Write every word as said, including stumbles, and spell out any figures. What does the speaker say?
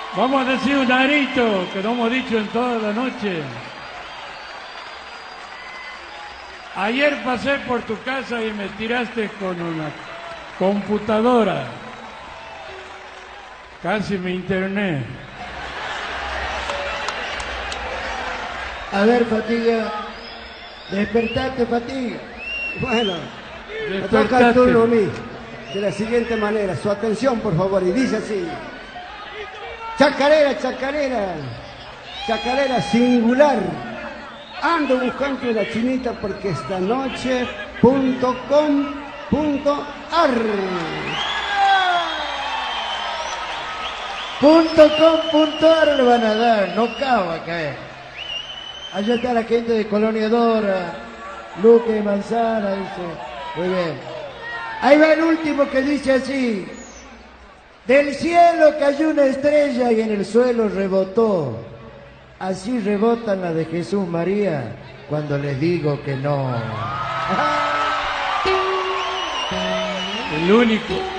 Vamos a decir un arito que no hemos dicho en toda la noche. Ayer pasé por tu casa y me tiraste con una computadora. Casi me interné. A ver, Fatiga. Despertate, Fatiga. Bueno, me toca el turno a mí. De la siguiente manera. Su atención, por favor. Y dice así. Chacarera, chacarera. Chacarera singular. Ando buscando la chinita porque esta noche punto com punto ar. Punto com punto ar le van a dar, no cava a caer. Allá está la gente de Colonia Dora, Luque y Manzana, dice. Muy bien. Ahí va el último que dice así. Del cielo cayó una estrella y en el suelo rebotó. Así rebotan las de Jesús María cuando les digo que no. El único.